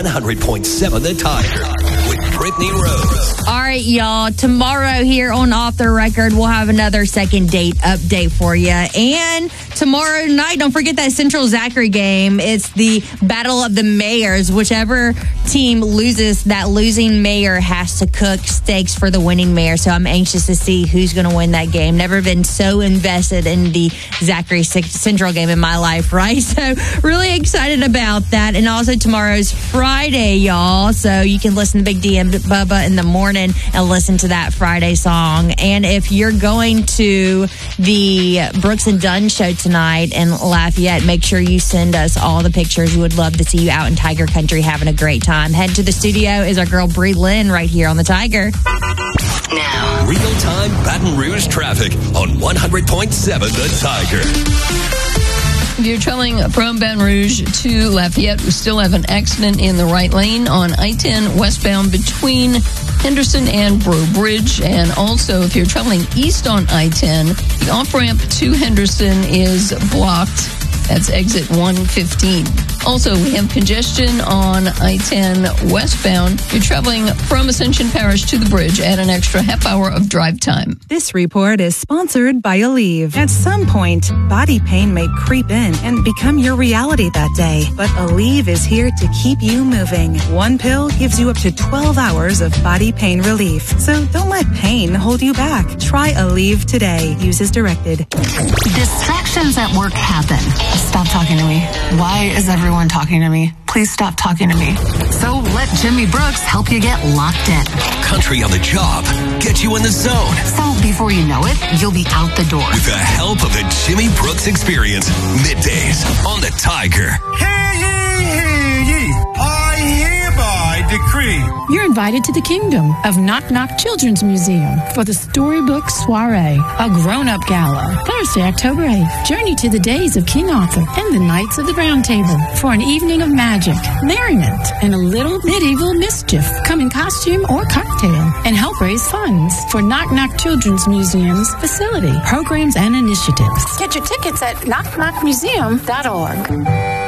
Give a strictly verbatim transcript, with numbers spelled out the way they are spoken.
one hundred point seven The Tiger with Brittany Rose. All right, y'all. Tomorrow here on Off the Record, we'll have another second date update for you. And tomorrow night, don't forget that Central Zachary game. It's the Battle of the Mayors. Whichever team loses, that losing mayor has to cook steaks for the winning mayor. So I'm anxious to see who's going to win that game. Never been so invested in the Zachary Central game in my life, right? So really excited about that. And also tomorrow's Friday, y'all. So you can listen to Big D and Bubba in the morning and listen to that Friday song. And if you're going to the Brooks and Dunn show tonight in Lafayette, make sure you send us all the pictures. We would love to see you out in Tiger Country having a great time. Head to the studio is our girl Bree Lynn right here on the Tiger. Now, real-time Baton Rouge traffic on one hundred point seven The Tiger. If you're traveling from Baton Rouge to Lafayette, we still have an accident in the right lane on I ten westbound between Henderson and Brew Bridge. And also, if you're traveling east on I ten, the off-ramp to Henderson is blocked. That's exit one fifteen. Also, we have congestion on I ten westbound. You're traveling from Ascension Parish to the bridge at an extra half hour of drive time. This report is sponsored by Aleve. At some point, body pain may creep in and become your reality that day. But Aleve is here to keep you moving. One pill gives you up to twelve hours of body pain relief. So don't let pain hold you back. Try Aleve today. Use as directed. Distractions at work happen. Stop talking to me. Why is everyone talking to me? Please stop talking to me. So let Jimmy Brooks help you get locked in. Country on the job. Get you in the zone. So before you know it, you'll be out the door. With the help of the Jimmy Brooks Experience. Middays on the Tiger. Hear ye, hear ye. I hereby decree. You're invited to the Kingdom of Knock Knock Children's Museum for the Storybook Soiree, a grown-up gala. Thursday, October eighth. Journey to the days of King Arthur and the Knights of the Round Table for an evening of magic, merriment, and a little medieval mischief. Come in costume or cocktail and help raise funds for Knock Knock Children's Museum's facility, programs, and initiatives. Get your tickets at knock knock museum dot org.